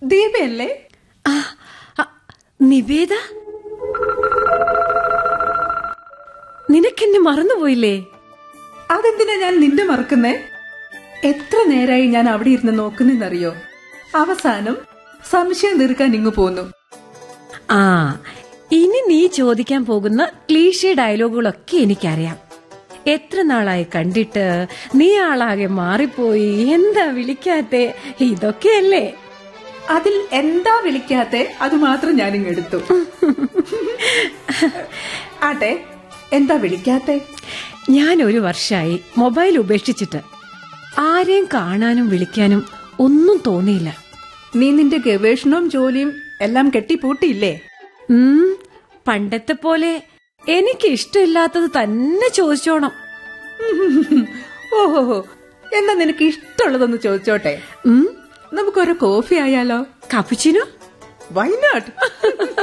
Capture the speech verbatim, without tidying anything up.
ദീപയല്ലേ? നിവേദ, നിനക്കെന്നെ മറന്നുപോയില്ലേ? അതെന്തിനാ ഞാൻ നിന്റെ മറക്കുന്നേ? എത്ര നേരായി ഞാൻ അവിടെ ഇരുന്ന് നോക്കുന്നെന്നറിയോ? അവസാനം സംശയം തീർക്കാൻ ഇങ്ങു പോന്നു. ആ, ഇനി നീ ചോദിക്കാൻ പോകുന്ന ക്ലീഷേ ഡയലോഗുകളൊക്കെ എനിക്കറിയാം. എത്ര നാളായി കണ്ടിട്ട്, നീ ആളാകെ മാറിപ്പോയി, എന്താ വിളിക്കാത്തെ, ഇതൊക്കെയല്ലേ? അതിൽ എന്താ വിളിക്കാത്തെ അത് മാത്രം ഞാനിങ്ങെടുത്തു. ആട്ടെ, എന്താ വിളിക്കാത്തെ? ഞാൻ ഒരു വർഷമായി മൊബൈൽ ഉപേക്ഷിച്ചിട്ട്. ആരെയും കാണാനും വിളിക്കാനും ഒന്നും തോന്നിയില്ല. നീ നിന്റെ ഗവേഷണവും ജോലിയും എല്ലാം കെട്ടിപ്പൂട്ടിയില്ലേ? ഉം പണ്ടത്തെ പോലെ എനിക്ക് ഇഷ്ടമില്ലാത്തത് തന്നെ ചോദിച്ചോണം. ഓഹോ, എന്നാ നിനക്ക് ഇഷ്ടമുള്ളതൊന്ന് ചോദിച്ചോട്ടെ? ഉം നമുക്കൊരു കോഫി ആയാലോ? കാപ്പുച്ചിനോ? Why not?